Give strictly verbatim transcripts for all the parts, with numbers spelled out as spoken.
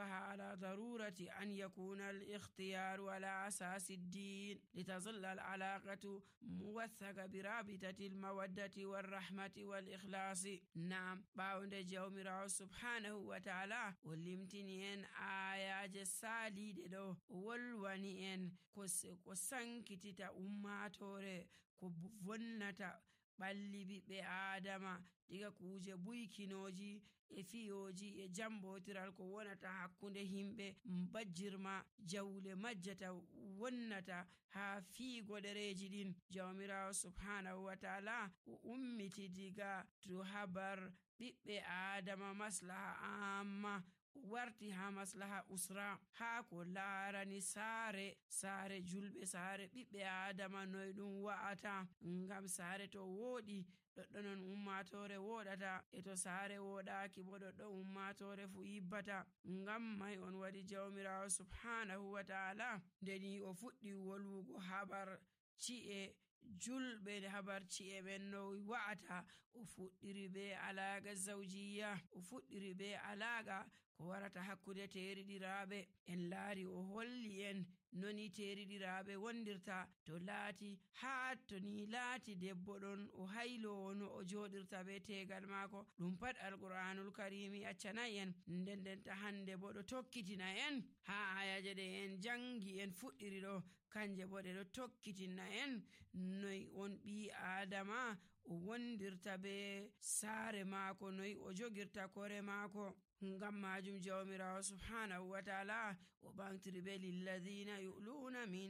انتبه على ضرورة أن يكون الاختيار على أساس الدين لتظل العلاقة موثقة برابطة المودة والرحمة والإخلاص. نعم باوند جوميراو سبحانه وتعالى ولمتنين آيات سالي دو والوانيين كو سانكتتا أماتوري كو بفنتا balli ɓiɓɓe adama diga kuje buykinoji e fiyoji e jambotiral ko wonata hakkunde himɓe mbajjirma jawle majjata wonnata ha fiigo ɗereji ɗin. Jawmirawo subhanahu wa ta'ala o ummiti diga to habar ɓiɓɓe adama maslaha amma warti ha maslaha usra ha ko larani saare saare julɓe saare ɓiɓɓe adama noy ɗum wa'ata ngam saare to woɗi ɗoɗɗo non ummatore woɗata e to saare woɗaki bo ɗoɗɗo ummatore fu yibbata. Ngam mai on waɗi jawmirawo subhanahu wa ta'ala ndeni o fuɗɗi wolwugo habar ci'e julɓe habar ci'e men no wa'ata o fuɗɗiri be alaga zawjiya o fuɗɗiri be alaga ko warata hakkude teriɗiraɓe. En laari o holli en noni teriɗiraɓe wondirta to laati ha to ni laati debbo ɗon o haylowo no o joɗirta be tegal maako. Ɗum pat alqur'anul karimi accanayi en nden nden ta hande bo ɗo tokkitina en ha ayaje ɗe en jangi en fuɗɗiri ɗo kanje bo ɗe ɗo tokkitina en noy on ɓi adama o wondirta be saare maako noy o jogirta kore maako. ngam majum jawmirawo subhanahu wa ta'ala o ɓantiri be lilladhina yu'luna min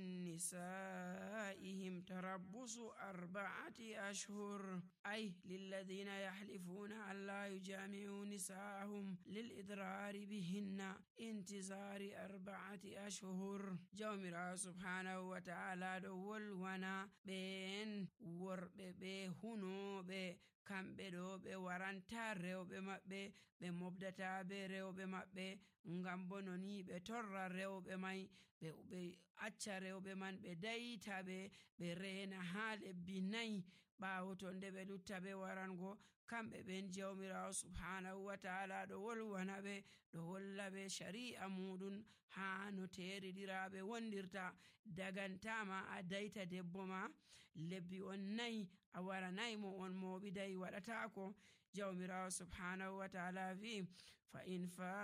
nisaihim tarabbusu arba'ati ashhur ay lilladhina yahlifuna an la yujami'u nisaahum lil idrari bihinna intizari arba'ati ashhur. jawmirawo subhanahu wa ta'ala do wolwana ɓen worɓe ɓe hunoɓe kamɓe ɗo ɓe waranta rewɓe maɓɓe ɓe mobdata be rewɓe maɓɓe ngam bo noni ɓe torra rewɓe mai ɓe ɓe acca rewɓe man ɓe dayita ɓe ɓe reena ha lebbi nayi ɓawo to nde ɓe lutta ɓe warango. kamɓe ɓen jawmirawo subhanahu wa ta'ala ɗo wolwana ɓe ɗo holla ɓe shari'a muɗum ha no teriɗiraɓe wondirta. dagantama a dayta debbo ma lebbi on nayi a waranayi mo on moɓidayi waɗatako. jawmirawo subhanahu wa ta'ala vi fa in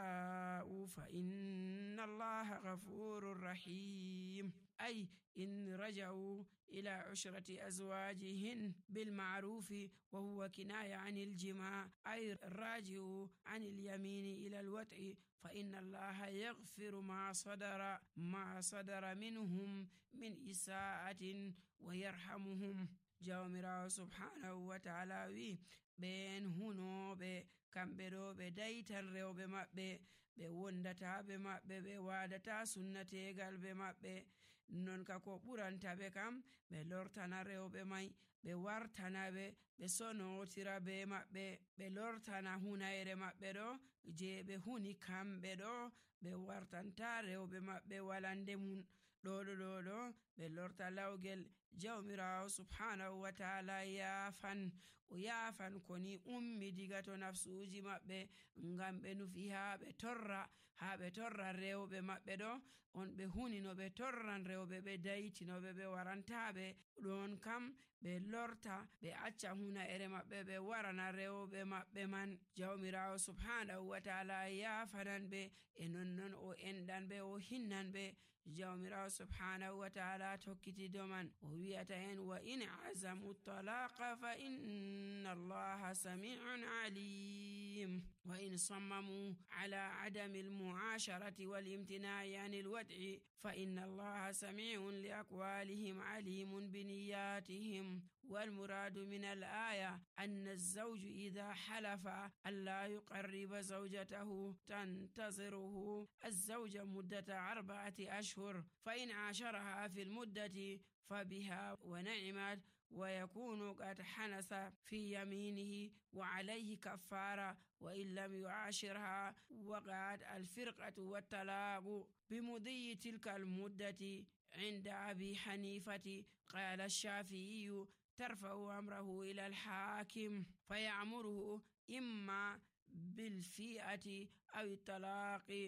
fa'u fa inna allaha ghafurur rahim ay in raja'u ila ushrati azwajihin bil ma'rufi wa huwa kinaya anil jima' ay raji'u anil yamini ila al wat'i fa inna allaha yaghfiru ma sadara ma sadara minhum min isa'atin wa yarhamuhum. jawmirawo subhanahu wa ta'ala wi ɓen hunoɓe kamɓe ɗo ɓe daytan rewɓe maɓɓe ɓe wondata be maɓɓe ɓe wadata sunnategal be maɓɓe non ka ko ɓuranta ɓe kam ɓe lortana rewɓe mai ɓe wartana ɓe ɓe sonotira be maɓɓe ɓe lortana hunayre maɓɓe ɗo je ɓe huni kamɓe ɗo ɓe wartanta rewɓe maɓɓe walande mun ɗo ɗo ɗo ɗo ɓe lorta lawgel. jawmirawo subhanahu wa ta'ala yafan o yafan koni ummi diga to nafsuji maɓɓe ngam ɓe nufi ha ɓe torra ha ɓe torra rewɓe maɓɓe ɗo on ɓe huni no ɓe torran rewɓe ɓe daytinoɓe ɓe warantaɓe ɗon kam ɓe lorta ɓe acca huna ere maɓɓe ɓe warana rewɓe maɓɓe man. jawmirawo subhanahu wa ta'ala yafanan ɓe e nonnon o enɗan ɓe o hinnan ɓe. jawmirawo subhanahu wa ta'ala tokkiti do man o wiyata en wa in azamu talaqa fa inna allaha sami'un alim wa in sammamu ala adami almu'asharati wal imtina'i anil wad'i fa inna allaha sami'un li aqwalihim alimun bi niyyatihim. wal muradu min al aya anna az-zawj idha halafa alla yuqarriba zawjatahu tantaziruhu az-zawja muddata arba'ati ashhur fa in 'asharaha fi al-muddati فبها ونعمت ويكون قد حنث في يمينه وعليه كفارة وإن لم يعاشرها وقعت الفرقة والطلاق بمضي تلك المدة. عند أبي حنيفة قال الشافعي ترفع أمره إلى الحاكم فيأمره إما بالفيئة أو الطلاق